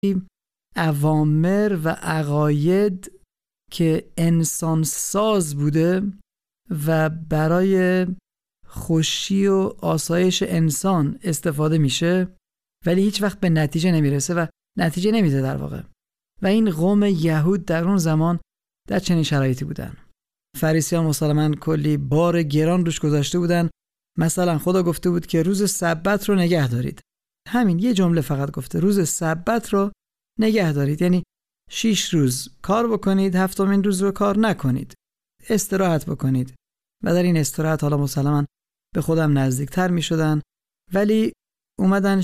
اوامر و عقاید که انسان ساز بوده و برای خوشی و آسایش انسان استفاده میشه، ولی هیچ وقت به نتیجه نمیرسه و نتیجه نمیده در واقع. و این قوم یهود در اون زمان در چنین شرایطی بودن. فریسیان مسلماً کلی بار گران روش گذاشته بودن. مثلا خدا گفته بود که روز سبت رو نگه دارید. همین یه جمله فقط گفته، روز سبت رو نگه دارید، یعنی 6 روز کار بکنید، 7مین روز رو کار نکنید، استراحت بکنید. و در این استراحت حالا مسلماً به خودم نزدیکتر می شدن، ولی اومدن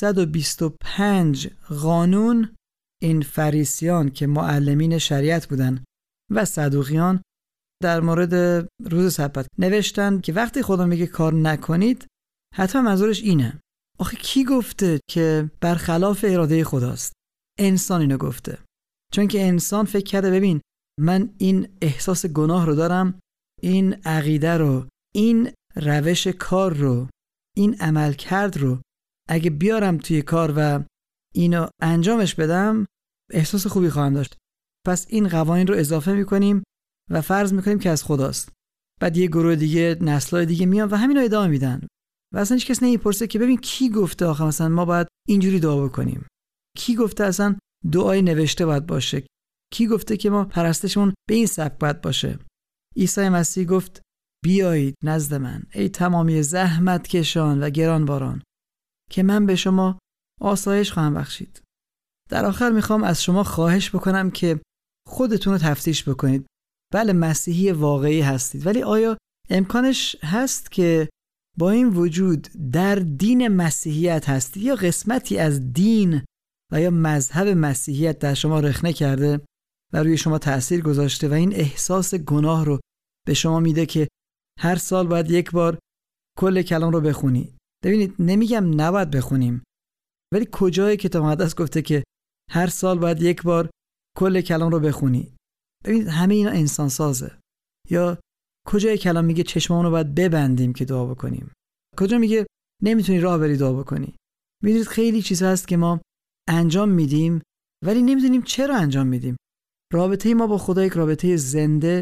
625 قانون این فریسیان که معلمین شریعت بودن و صدوقیان در مورد روز سبت نوشتن که وقتی خدا میگه کار نکنید، حتما منظورش اینه. آخه کی گفته که برخلاف اراده خداست؟ انسان اینو گفته. چون که انسان فکر کرده ببین من این احساس گناه رو دارم، این عقیده رو، این روش کار رو، این عملکرد رو اگه بیارم توی کار و اینو انجامش بدم احساس خوبی خواهم داشت. پس این قوانین رو اضافه میکنیم و فرض میکنیم که از خداست. بعد یه گروه دیگه، نسل‌های دیگه میان و همینو ادامه میدن. و اصلا هیچ کس نمیپرسه که ببین کی گفته آخه مثلا ما باید اینجوری دعا بکنیم؟ کی گفته اصلا دعای نوشته باید باشه؟ کی گفته که ما پرستشمون به این سبک باید باشه؟ عیسی مسیح گفت بیایید نزد من ای تمامی زحمت کشان و گرانباران که من به شما آسایش خواهم بخشید. در آخر میخوام از شما خواهش بکنم که خودتون رو تفتیش بکنید. بله مسیحی واقعی هستید، ولی آیا امکانش هست که با این وجود در دین مسیحیت هستید یا قسمتی از دین و یا مذهب مسیحیت در شما رخنه کرده و روی شما تأثیر گذاشته و این احساس گناه رو به شما میده که هر سال باید یک بار کل کلام رو بخونی؟ ببینید نمیگم نباید بخونیم، ولی کجای کتاب مقدس گفته که هر سال باید یک بار کل کلام رو بخونی؟ ببینید همه اینا انسان سازه. یا کجای کلام میگه چشمامون رو باید ببندیم که دعا بکنیم؟ کجا میگه نمیتونی راه بری دعا بکنی؟ میدونید خیلی چیزا هست که ما انجام میدیم ولی نمیدونیم چرا انجام میدیم. رابطه ما با خدا یک رابطه زنده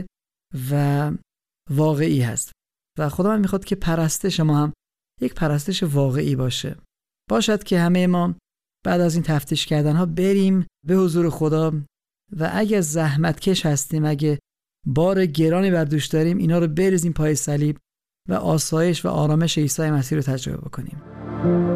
و واقعی هست و خدا من میخواد که پرستش ما هم یک پرستش واقعی باشه. باشد که همه ما بعد از این تفتیش کردن ها بریم به حضور خدا و اگه زحمت کش هستیم، اگه بار گرانی بر دوش داریم، اینا رو بریزیم پای صلیب و آسایش و آرامش عیسی مسیح رو تجربه بکنیم.